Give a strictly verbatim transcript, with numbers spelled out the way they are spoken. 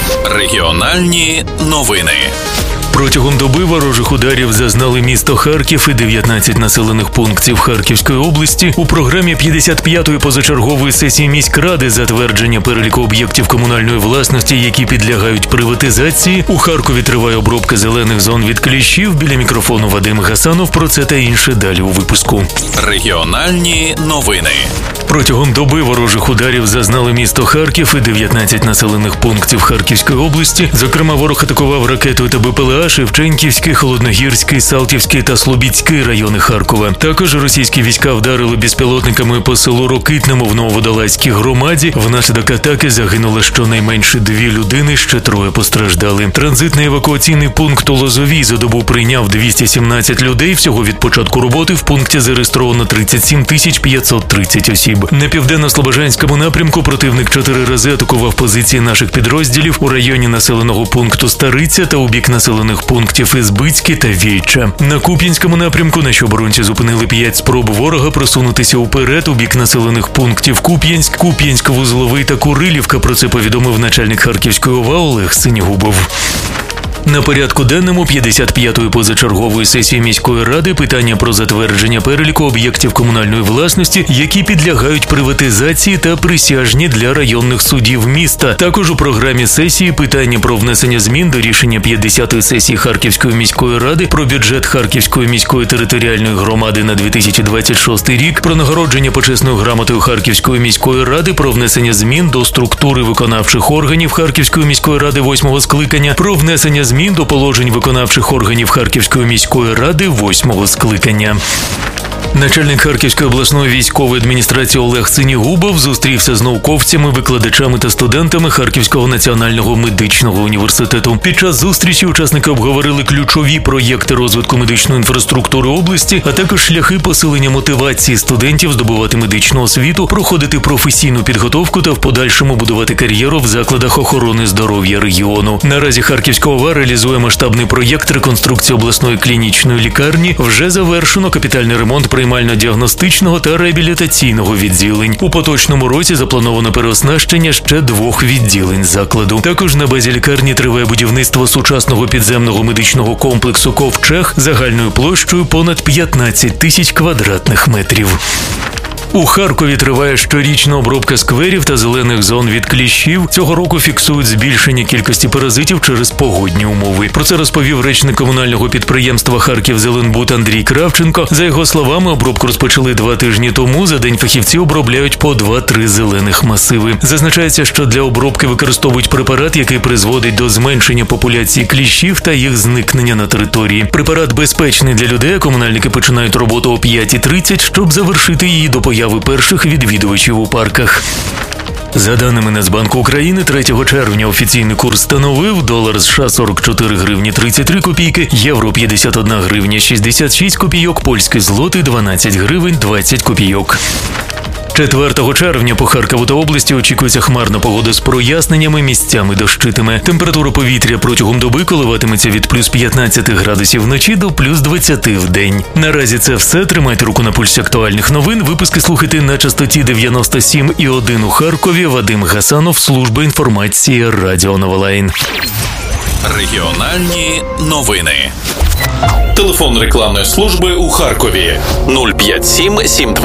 Регіональні новини. Протягом доби ворожих ударів зазнали місто Харків і дев'ятнадцять населених пунктів Харківської області. У програмі п'ятдесят п'ятої позачергової сесії міськради затвердження переліку об'єктів комунальної власності, які підлягають приватизації. У Харкові триває обробка зелених зон від кліщів. Біля мікрофону Вадим Гасанов. Про це та інше далі у випуску. Регіональні новини. Протягом доби ворожих ударів зазнали місто Харків і дев'ятнадцять населених пунктів Харківської області. Зокрема, ворог атакував ракетою та БПЛА Шевченківський, Холодногірський, Салтівський та Слобідський райони Харкова. Також російські війська вдарили безпілотниками по селу Рокитному в Нововодолазькій громаді. Внаслідок атаки загинуло щонайменше дві людини, ще троє постраждали. Транзитний евакуаційний пункт у Лозовій за добу прийняв двісті сімнадцять людей. Всього від початку роботи в пункті зареєстровано тридцять сім тисяч п'ятсот тридцять осіб. На південно-слобожанському напрямку противник чотири рази атакував позиції наших підрозділів у районі населеного пункту Стариця та у бік населених пунктів Ізбицьке та Віча. На Куп'янському напрямку наші оборонці зупинили п'ять спроб ворога просунутися уперед у бік населених пунктів Куп'янськ, Куп'янськ, Вузловий та Курилівка. Про це повідомив начальник Харківської ОВА Олег Синігубов. На порядку денному п'ятдесят п'ятої позачергової сесії міської ради питання про затвердження переліку об'єктів комунальної власності, які підлягають приватизації та присяжні для районних судів міста. Також у програмі сесії питання про внесення змін до рішення п'ятдесятої сесії Харківської міської ради про бюджет Харківської міської територіальної громади на дві тисячі двадцять шостий рік, про нагородження почесною грамотою Харківської міської ради, про внесення змін до структури виконавчих органів Харківської міської ради восьмого скликання, про внесення змін Змін до положень виконавчих органів Харківської міської ради восьмого скликання. Начальник Харківської обласної військової адміністрації Олег Синігубов зустрівся з науковцями, викладачами та студентами Харківського національного медичного університету. Під час зустрічі учасники обговорили ключові проєкти розвитку медичної інфраструктури області, а також шляхи посилення мотивації студентів здобувати медичну освіту, проходити професійну підготовку та в подальшому будувати кар'єру в закладах охорони здоров'я регіону. Наразі Харківська ОВА реалізує масштабний проєкт реконструкції обласної клінічної лікарні. Вже завершено капітальний ремонт приймально-діагностичного та реабілітаційного відділень. У поточному році заплановано переоснащення ще двох відділень закладу. Також на базі лікарні триває будівництво сучасного підземного медичного комплексу «Ковчег» загальною площею понад п'ятнадцять тисяч квадратних метрів. У Харкові триває щорічна обробка скверів та зелених зон від кліщів. Цього року фіксують збільшення кількості паразитів через погодні умови. Про це розповів речник комунального підприємства «Харківзеленбуд» Андрій Кравченко. За його словами, обробку розпочали два тижні тому. За день фахівці обробляють по два-три зелених масиви. Зазначається, що для обробки використовують препарат, який призводить до зменшення популяції кліщів та їх зникнення на території. Препарат безпечний для людей. Комунальники починають роботу о п'ятій тридцять, щоб завершити її до появи перших відвідувачів у парках. За даними Нацбанку України, третього червня офіційний курс становив долар США сорок чотири гривні тридцять три копійки, євро п'ятдесят одна гривня шістдесят шість копійок, польський злотий дванадцять гривень двадцять копійок. четвертого червня по Харкову та області очікується хмарна погода з проясненнями, місцями дощитиме. Температура повітря протягом доби коливатиметься від плюс п'ятнадцять градусів вночі до плюс двадцять в день. Наразі це все. Тримайте руку на пульсі актуальних новин. Випуски слухайте на частоті дев'яносто сім і один у Харкові. Вадим Гасанов, служба інформації Радіо Новолайн. Регіональні новини. Телефон рекламної служби у Харкові нуль п'ять сім сім два